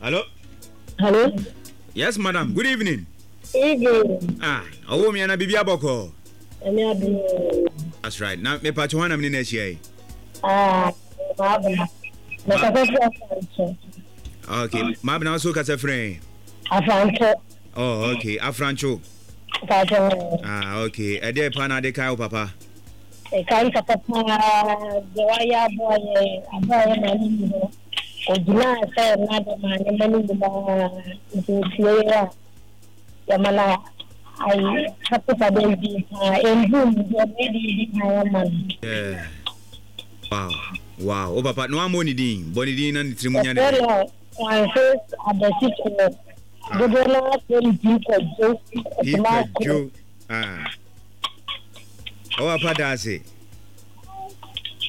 Hello? Hello? Yes, madam. Good evening. Evening. Oh, me and a Bibia Boko. That's right. Now, me Pachuana Minishi. Mabna. Okay. Mabna also has a friend. Afrancho. Oh, okay. Afrancho. Okay. A day pana de cow, papa. A kind of Joya boy, a boy, man. Ojina said, Madam, Yamala. I have to baby, and whom you already my man. Yeah. Wow. Oh, papa, no money din. Bonidin and Trimunian. My first at the city. Joe. Oh, papa, that's it.